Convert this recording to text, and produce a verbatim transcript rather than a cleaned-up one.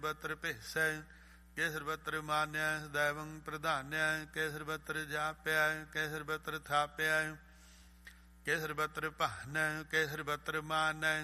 ਬਤਰ ਭਿਸੈ ਕੇਸਰ ਬਤਰ ਮਾਨਿਆ ਸਦੈਵੰ ਪ੍ਰਧਾਨਿਆ ਕੇਸਰ ਬਤਰ ਜਾਪਿਆ ਕੇਸਰ ਬਤਰ ਥਾਪਿਆ ਕੇਸਰ ਬਤਰ ਭਾਨੈ ਕੇਸਰ ਬਤਰ ਮਾਨੈ